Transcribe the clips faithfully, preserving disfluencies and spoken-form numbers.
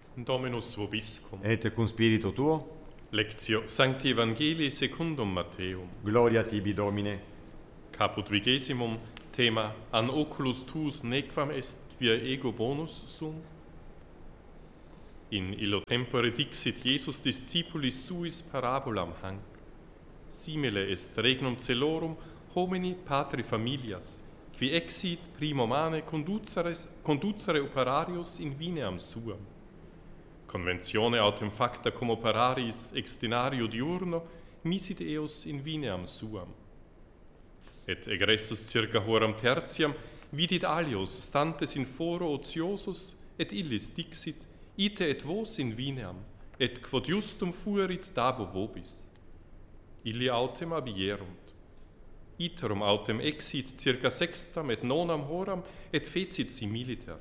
Dominus vobiscum. Et cum spiritu tuo, Lectio Sancti Evangelii secundum Matteum. gloria tibi Domine. Caput vigesimum, thema an oculus tuus nequam est quia ego bonus sum. In illo tempore dixit Iesus discipulis suis parabolam hanc. Simile est regnum celorum homini patri familias, qui exit primo mane conducere operarius in vineam suam. Conventione autem facta cum operaris extinario diurno misit eos in vineam suam. Et egressus circa horam tertiam vidit alios stantes in foro ociosus, et illis dixit, ite et vos in vineam, et quod justum fuerit dabo vobis. Illi autem abierunt. Iterum autem exit circa sextam et nonam horam, et fecit similiter.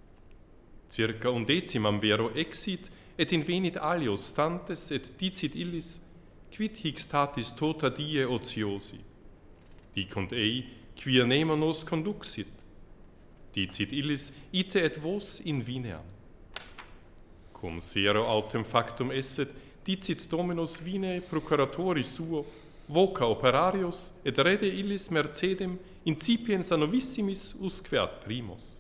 Circa undecimam vero exit, et invenit alios stantes, et dicit illis, quid hic statis tota die ociosi? Dicunt ei, quia nemo nos conduxit? Dicit illis, ite et vos in vineam. Cum sero autem factum esset, dicit Dominus vine procuratori suo, voca operarios, et rede illis mercedem incipiens a novissimis usque ad primos.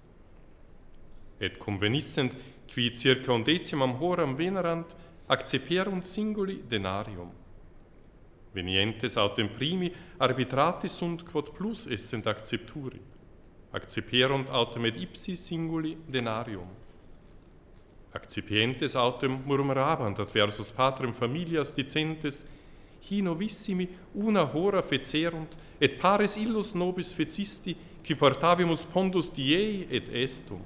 Et cum venissent, qui circa undecimam horam venerant, acceperunt singuli denarium. Venientes autem primi arbitrati sunt quod plus essent accepturi. Acceperunt autem et ipsi singuli denarium. Accipientes autem murmurabant adversus patrem familias dicentes, hi novissimi una hora fecerunt, et pares illus nobis fecisti, qui portavimus pondus diei et estum.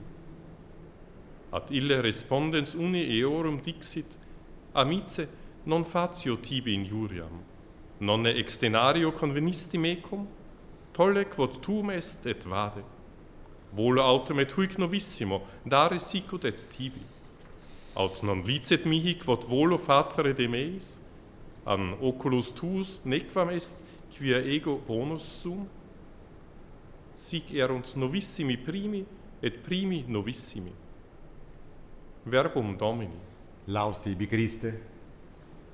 Ad ille respondens uni eorum dixit, amice, non facio tibi injuriam, nonne extenario convenisti mecum, tolle quod tuum est et vade. Volo autem et huic novissimo, dare sicut et tibi. Aut non licet mihi quod volo facere de meis, an oculus tuus nequam est quia ego bonus sum? Sic erunt novissimi primi et primi novissimi. Verbum Domini. Laus tibi Christe.